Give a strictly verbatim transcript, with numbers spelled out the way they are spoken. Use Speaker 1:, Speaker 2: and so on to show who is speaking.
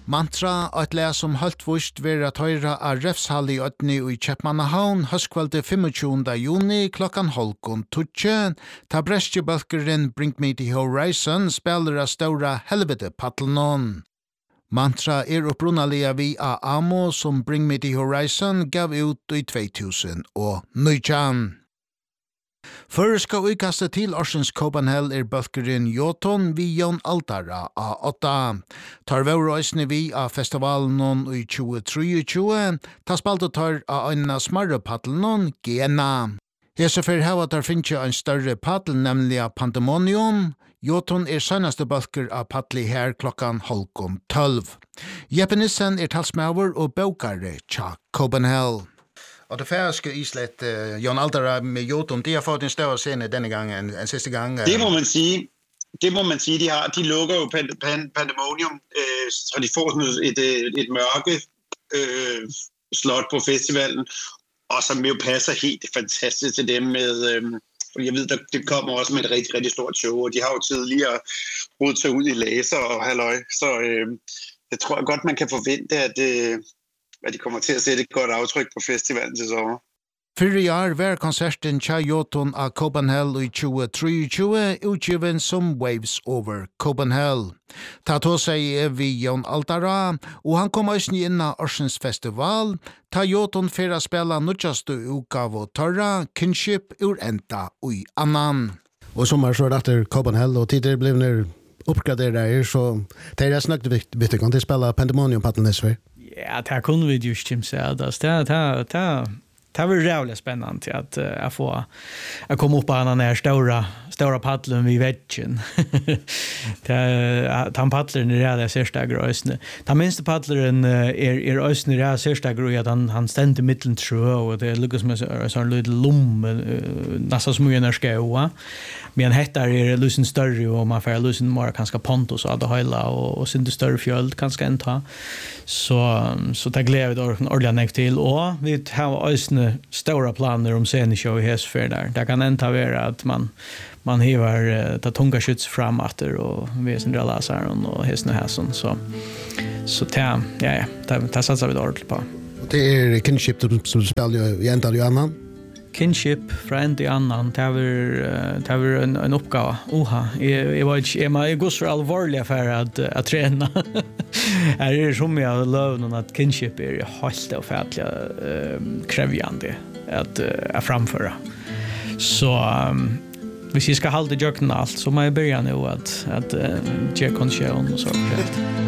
Speaker 1: Mantra, et le som helt vust ved at høyre av Refshall i Øtni og i Kjeppmannahavn, høstkvelde tjuefemte juni klokkan holkon tutje, ta brestjebølgeren Bring Me The Horizon spiller av ståra helvete paddlenon. Mantra er opprunalia vi av Amo som Bring Me The Horizon gav ut i två tusen nitton. Føreska utkastet til Orsens Copenhagen er bølgeren Jotun vi Jon Altara av åtta. Tar vårøysene vi av festivalen i tjue tjue, ta spalte tar av øynene smarre paddelen Gena. Hesefer hava tar finnes en større paddel, nemlig av Pandemonium. Jotun er seneste bølger av paddel her klokkan halkom tolv. Jeppe Nissen er talsmaver og bøkare tja Copenhagen. Og det færøske islet, uh, Jon Altara med Jotun, de har fået en større scene denne gang end, end sidste gang. Uh.
Speaker 2: Det må man sige. Det må man sige, de har. De lukker jo pan- pan- Pandemonium, øh, så de får sådan et, et, et mørke øh, slot på festivalen, og som jo passer helt fantastisk til dem med, øh, jeg ved, der, det kommer også med et rigtig, rigtig stort show, og de har jo tidligere rodet sig ud i laser og halløj, så øh, jeg tror godt, man kan forvente, at øh, at de kommer til at sætte et godt aftryk på festivalen til sommer.
Speaker 1: Fyrre i år var konserten Tja Jotun av Copenhagen i tjue tjue utgiven som Waves Over Copenhagen. Ta to seg er vi Jon Altara, og han kom også inn av Orsens Festival, ta Jotun for å spille nødjaste utgave tørra, Kinship ur enda ui annan.
Speaker 3: Og sommer så er det etter Copenhagen, og tider ble nere uppgraderar, så det er snakket viktig, kan de spille Pandemonium på den sver?
Speaker 4: Ja, det kunde vi ju inte säga. Det det det det var jävligt spännande att att få att komma upp på den här stora stora paddeln vid väggen. Det han paddlar i det sista grösne. Den minsta paddlaren är är ösne det sista grö att han han ständer mitten trö och det lukar som en sån liten lom nästan som en skåa. Men hettar är lusen större och man får lusen mer kanske pontus och det hela och och synd större fjöld kanske ända. Så så det glädjer då ordentligt nek till och vi har ösne stora planer om sceneshow i Hesfer där. Det kan ända vara att man man hivar uh, ta tunga skjuts framåt och vi är sen läsar och häsna häson så så ta ja ja ta ta satsar vi då ordentligt på.
Speaker 3: Det är Kinship som spelar i ända ju annan.
Speaker 4: Kinship friend i annan det var det var en en uppgåva. Oha, jag jag var inte jag jag går så allvarligt för att att träna. Är det som jag lov att Kinship är helt och färdigt krävande att att framföra. Så um, hvis jeg skal halde jøkken alt, så må jeg begynne jo at, at uh, J-Con-sjøen og så.